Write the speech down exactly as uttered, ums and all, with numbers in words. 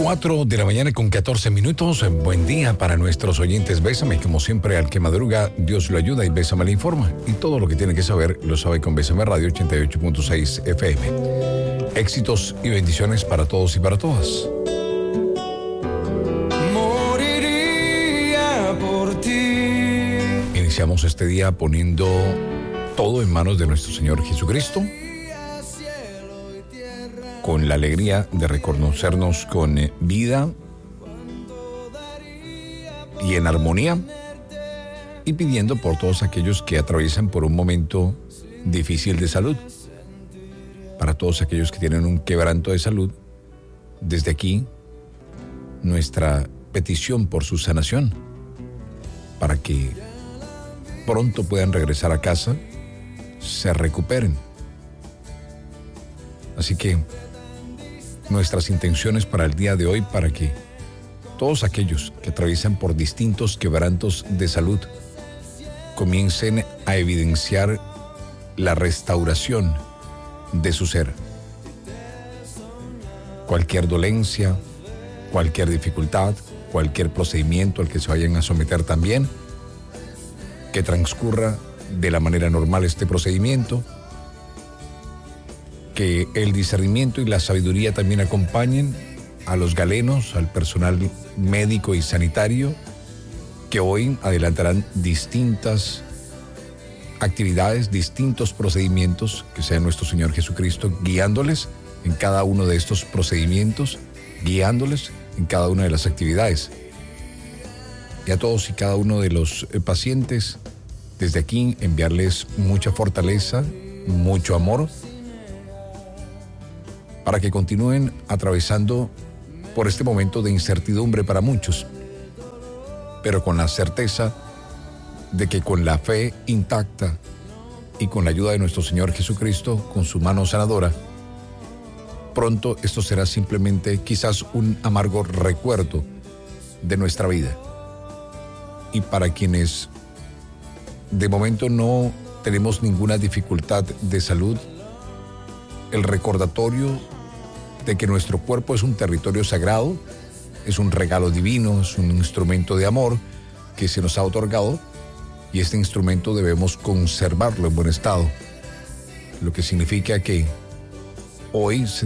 Cuatro de la mañana con catorce minutos. Buen día para nuestros oyentes. Bésame, como siempre, al que madruga, Dios lo ayuda y Bésame le informa. Y todo lo que tiene que saber lo sabe con Bésame Radio ochenta y ocho punto seis F M. Éxitos y bendiciones para todos y para todas. Moriría por ti. Iniciamos este día poniendo todo en manos de nuestro Señor Jesucristo, con la alegría de reconocernos con vida y en armonía, y pidiendo por todos aquellos que atraviesan por un momento difícil de salud, para todos aquellos que tienen un quebranto de salud. Desde aquí, nuestra petición por su sanación, para que pronto puedan regresar a casa, se recuperen. Así que nuestras intenciones para el día de hoy, para que todos aquellos que atraviesan por distintos quebrantos de salud comiencen a evidenciar la restauración de su ser. Cualquier dolencia, cualquier dificultad, cualquier procedimiento al que se vayan a someter también, que transcurra de la manera normal este procedimiento, que el discernimiento y la sabiduría también acompañen a los galenos, al personal médico y sanitario, que hoy adelantarán distintas actividades, distintos procedimientos, que sea nuestro Señor Jesucristo guiándoles en cada uno de estos procedimientos, guiándoles en cada una de las actividades. Y a todos y cada uno de los pacientes, desde aquí enviarles mucha fortaleza, mucho amor, para que continúen atravesando por este momento de incertidumbre para muchos, pero con la certeza de que con la fe intacta y con la ayuda de nuestro Señor Jesucristo, con su mano sanadora, pronto esto será simplemente quizás un amargo recuerdo de nuestra vida. Y para quienes de momento no tenemos ninguna dificultad de salud, el recordatorio de que nuestro cuerpo es un territorio sagrado, es un regalo divino, es un instrumento de amor que se nos ha otorgado, y este instrumento debemos conservarlo en buen estado, lo que significa que hoy